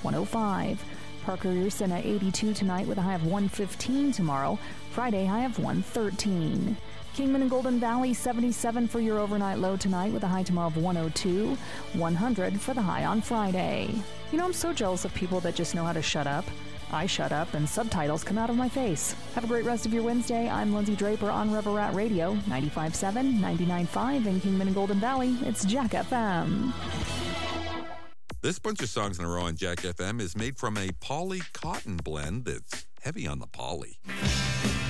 105. Parker-Ursina 82 tonight with a high of 115 tomorrow. Friday, high of 113. Kingman and Golden Valley 77 for your overnight low tonight with a high tomorrow of 102. 100 for the high on Friday. You know, I'm so jealous of people that just know how to shut up. I shut up and subtitles come out of my face. Have a great rest of your Wednesday. I'm Lindsay Draper on River Rat Radio, 95.7, 99.5 in Kingman and Golden Valley. It's Jack FM. This bunch of songs in a row on Jack FM is made from a poly cotton blend that's heavy on the poly.